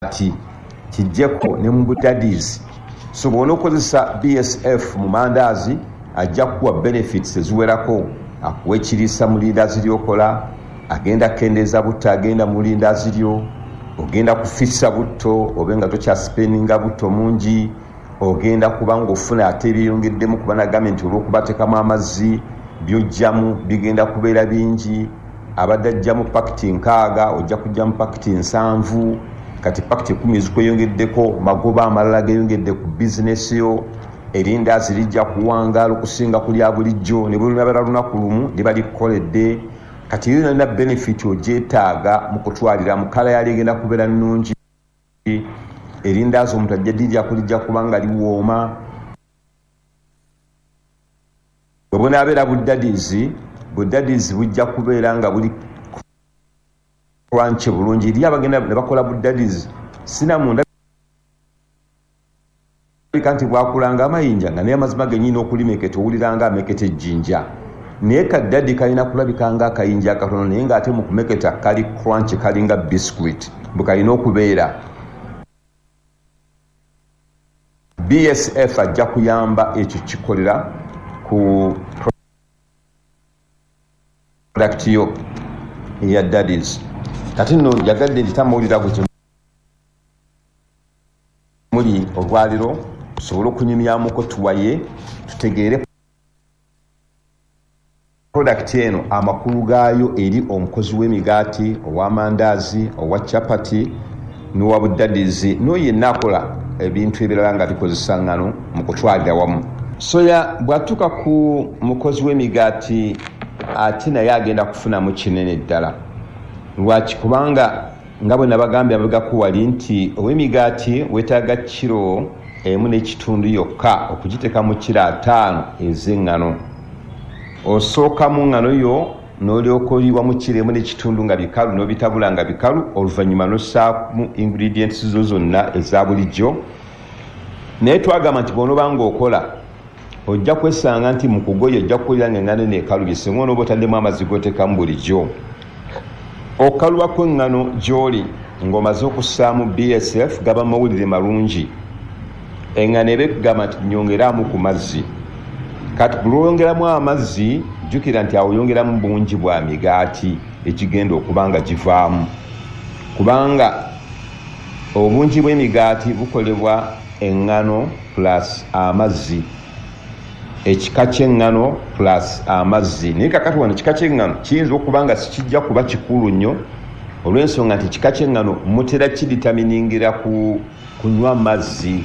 kijjeko ne mu budadies. So bw'ona okozesa BSF mu mandaazi ajja kuwa benefits eziwerako. Akuwa ekiriisa mu lindaazi lyokola, agenda kendeeza butto, agenda mu lindaazi lyo, ogenda kufissa butto obe nga tokyasipeninga butto mungi, ogenda kuba ng'ofuna ate ebyeyongeddemu kuba nagambe nti olw'okubateekamu amazzi by'ojjamu bigenda kubeera bingi. Abadde ajjamu pakiti 6 ojja kujjamu pakiti 7, kati pakiti 10 zikweyongeddeko, magoba amalala geyongedde ku bizinesi yo. Erindaazi lijja kuwangaala okusinga ku lya bulijjo, ne bwe lunabera lunaku lumu liba likoledde. Kati yo yonna benefit ogyetaaga mu kutwalira mu kala yali egenda kubeera nnungi. Erindaazi omuntu ajja lijja kulijja kubanga liwooma. Bwe bunaabeera budadizi bujja kubeera nga buli crunchy bulungi. Eri abagenda ne bakola budadizi sinamunda kanti bwakulanga amayinja nga naye amazima genyina okulimeketa owuliranga ameketa ejjinja, naye kaddadi kalina kulabika nga akayinja akatono naye ng'ate mu kumeketa kali crunchy kalinga biscuit bwe kalina okubeera. BSF ajja kuyamba ekyo kikolera ku product yo eya daddies. Kati nno yagadde ntitamawulira ku muli olwaliro tusobole okunyumyamuko tuwaye tutegeere product eno amakulu gaayo eri omukozi w'emigaati, ow'amandaazi, owa chapati n'owa budadizi n'oyenna akola ebintu ebirala nga bikozesa ngano mu kutwalira wamu. Soya bw'atuuka ku mukozi w'emigaati ate naye agenda kufunamu kinene ddala. Lwaki? Kubanga nga bwe nabagambye abagako wali nti ow'emigaati weetaaga kiro 1.5 yokka okugiteeka mu kiro 5 ez'eŋŋano. Osookamu ŋŋano yo n'olyoka oliwa mu kiro 1.5 nga bikalu n'obitabula nga bikalu, oluvannyuma n'ossaamu ingredients zo zonna eza bulijjo. Naye twagamba nti bw'onooba ng'okola ojja kwesanga nti mu kugoya ojja kukolera ng'eŋŋano n'ekalubye singa onooba otaddemu amazzi g'oteekamu bulijjo. Okaluba kw'eŋŋano gy'oli ng'omaze okussaamu BSF gaba mawulire malungi. Eŋŋano eba ekugamba nti nyongeramu ku mazzi. Kati bulwongeramu amazzi jjukira nti awo oyongeramu bungi bwa migaati ekigenda okuba nga givaamu. Kubanga obungi bw'emigaati bukolebwa eŋŋano plus amazzi, ekika ky'eŋŋano plus amazzi. Naye kakati wano ekika ky'eŋŋano kiyinza okuba nga sikijja kuba kikulu nnyo olw'ensonga nti ekika ky'eŋŋano mutera kiditaminingira ku kunywa mazzi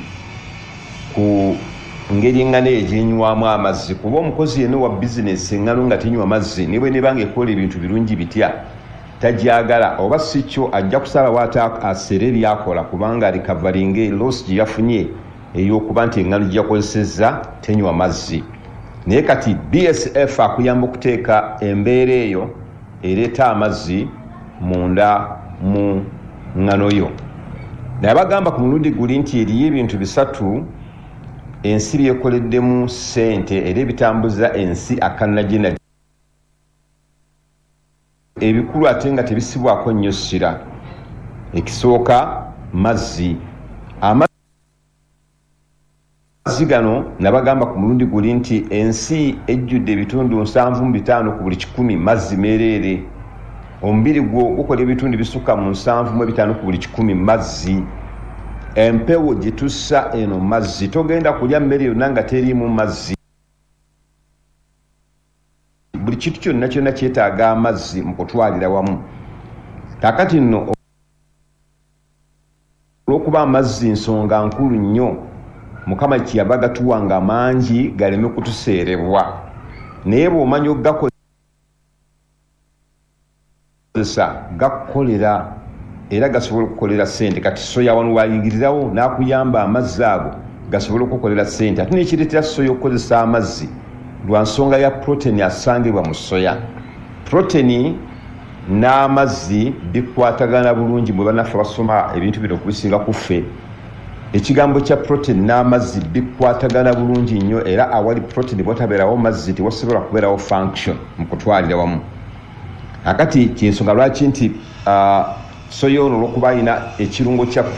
ku ngeri eŋŋano eyo gyenywamu amazzi. Kuba omukozi yenna wa bizinesi eŋŋano nga tenywa mazzi ne bwe nebanga ekola ebintu birungi bitya tagyagala oba si kyo ajja kusalawo ate asere ebyakola kubanga alikavalinga loss gye yafunye ey'okuba nti eŋŋano gyakozesezza tenywa mazzi. Naye kati BSF akuyamba okuteeka embeera eyo ereeta amazzi munda mu ŋŋano yo. Naye bagamba ku mulundi guli nti eriyo ebintu 3 ensi byekoleddemu ssente era ebitambuza ensi akanagina ebikulu ate nga tebisibwako nnyo ssira. Ekisooka mazzi. Amazzi gano nabagamba ku mulundi guli nti ensi ejjudde ebitundu 7.5 ku buli 100 mazzi meereere. Omubiri gwo gukola ebitundu bisukka mu 7.5 ku buli 100 mazzi. Empewo gye tussa eno mazzi. Togenda kulya mmere yonna nga teriimu mazzi. Buli kintu kyonna kyonna kyetaaga amazzi mu kutwalira wamu. Kakati nno olw'okuba amazzi nsonga nkulu nnyo, Mukama kiyaba gatuwanga mangi galeme kutuseerebwa. Naye bw'omanya okugakozesa gakukolera era gasobola okukolera ssente. Kati soya wano wayingirirawo n'akuyamba amazzi ago gasobola okukolera ssente. Ate n'ekireetera soya okukozesa amazzi lwa nsonga ya protein asangibwa mu soya. Protein n'amazzi bikwatagana bulungi bwe bannaffe basoma ebintu bino kubisinga ku ffe. Ekigambo kya protein n'amazzi bikwatagana bulungi nnyo era awali protein bw'otabeerawo mazzi tewasobola kubeerawo function mu kutwalira wamu. Akati kyensonga lwaki nti soya ono olw'okuba alina ekirungo kya